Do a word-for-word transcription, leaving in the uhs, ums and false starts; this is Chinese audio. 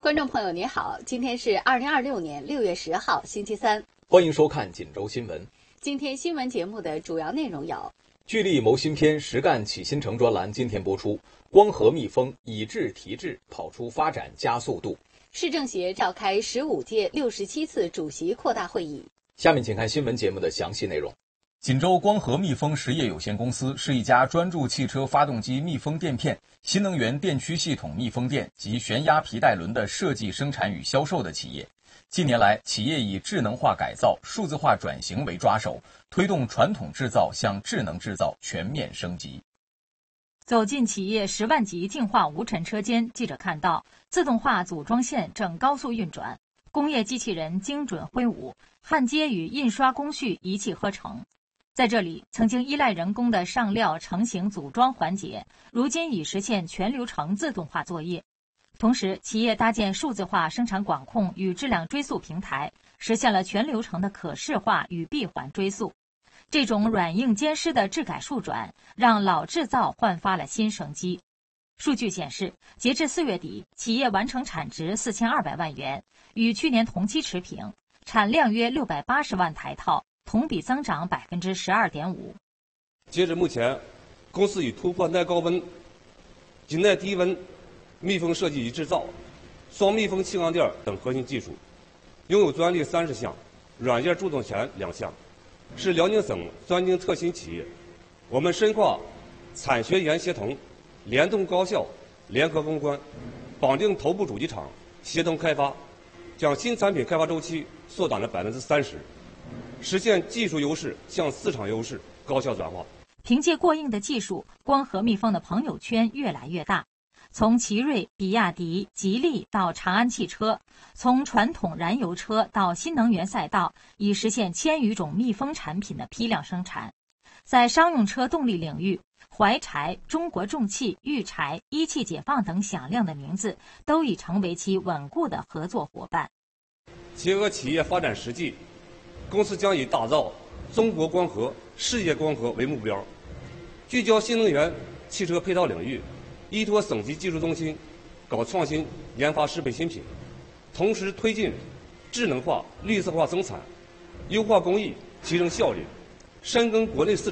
观众朋友您好，今天是二零二六年六月十号，星期三。 欢迎收看锦州新闻。 今天新闻节目的主要内容有： 聚力谋新篇，实干启新城专栏今天播出。光合密封，以质提质，跑出发展加速度。 市政协召开十五届六十七次主席扩大会议。 下面请看新闻节目的详细内容。锦州光合密封实业有限公司是一家专注汽车发动机密封垫片、新能源电驱系统密封垫及悬压皮带轮的设计、生产与销售的企业。近年来，企业以智能化改造、数字化转型为抓手，推动传统制造向智能制造全面升级。 走进企业十万级净化无尘车间，记者看到自动化组装线正高速运转，工业机器人精准挥舞，焊接与印刷工序一气呵成。在这里，曾经依赖人工的上料成型组装环节，如今已实现全流程自动化作业。同时，企业搭建数字化生产管控与质量追溯平台，实现了全流程的可视化与闭环追溯。这种软硬兼施的质改数转，让老制造焕发了新生机。数据显示，截至四月底，企业完成产值四千二百万元，与去年同期持平，产量约六百八十万台套，同比增长百分之十二点五。 截至目前，公司已突破耐高温、及耐低温密封设计与制造、双密封气缸垫等核心技术，拥有专利三十项，软件著作权两项，是辽宁省专精特新企业。我们深化产学研协同、联动高校、联合攻关，绑定头部主机厂，协同开发，将新产品开发周期缩短了百分之三十。实现技术优势向市场优势高效转化。 凭借过硬的技术，光合密封的朋友圈越来越大。从奇瑞、比亚迪、吉利到长安汽车，从传统燃油车到新能源赛道，已实现千余种密封产品的批量生产。在商用车动力领域，怀柴、中国重汽、裕柴、一汽解放等响亮的名字，都已成为其稳固的合作伙伴。 结合企业发展实际，公司将以打造中国光合、世界光合为目标，聚焦新能源汽车配套领域，依托省级技术中心，搞创新研发适配新品，同时推进智能化、绿色化生产，优化工艺，提升效率，深耕国内市场。